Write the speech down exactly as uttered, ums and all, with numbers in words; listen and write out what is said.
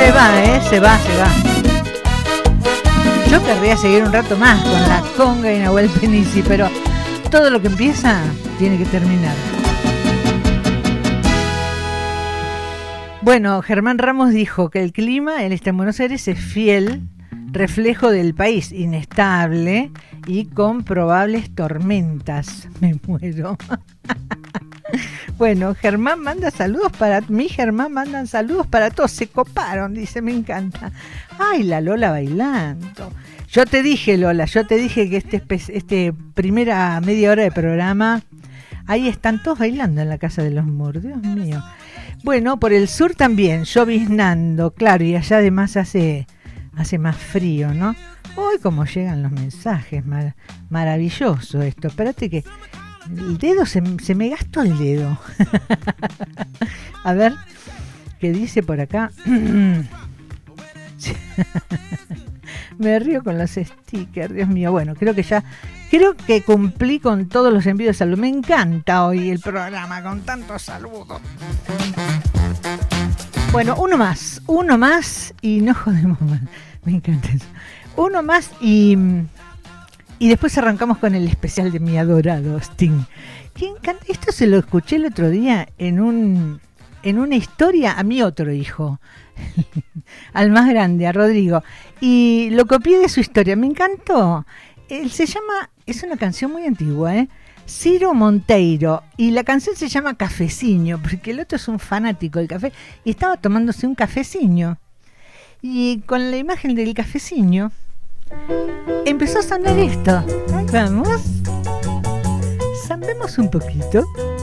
Se va, ¿eh? Se va, se va. Yo querría seguir un rato más con la conga y Nahuel Penici, pero todo lo que empieza tiene que terminar. Bueno, Germán Ramos dijo que el clima, él está en Buenos Aires, es fiel reflejo del país, inestable y con probables tormentas. Me muero. Bueno, Germán manda saludos para mí, Germán manda saludos para todos, se coparon, dice, me encanta. Ay, la Lola bailando. Yo te dije, Lola, yo te dije que este, este primera media hora de programa, ahí están todos bailando en la Casa de los Moros, Dios mío. Bueno, por el sur también, lloviznando, claro, y allá además hace, hace más frío, ¿no? Uy, cómo llegan los mensajes, mar, maravilloso esto. Espérate que el dedo, se, se me gastó el dedo. A ver, ¿qué dice por acá? Me río con los stickers, Dios mío. Bueno, creo que ya, creo que cumplí con todos los envíos de salud. Me encanta hoy el programa con tantos saludos. Bueno, uno más, uno más y no jodemos más. Me encanta eso. Uno más y, y después arrancamos con el especial de mi adorado Sting. Que encanta. Esto se lo escuché el otro día en un en una historia a mi otro hijo, al más grande, a Rodrigo, y lo copié de su historia. Me encantó. Él se llama, es una canción muy antigua, ¿eh? Ciro Monteiro, y la canción se llama Cafeciño, porque el otro es un fanático del café y estaba tomándose un cafeciño, y con la imagen del cafeciño empezó a sonar esto. Ahí vamos, zambemos un poquito.